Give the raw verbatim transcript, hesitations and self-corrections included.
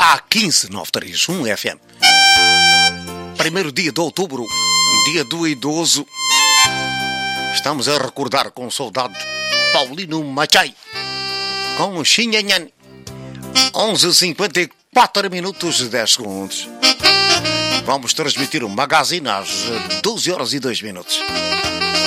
A quinze nove três um F M. Primeiro dia de outubro, dia do idoso. Estamos a recordar com saudade Paulino Machai com Xinhanhan. onze e cinquenta e quatro minutos e dez segundos. Vamos transmitir o magazine às doze horas e dois minutos.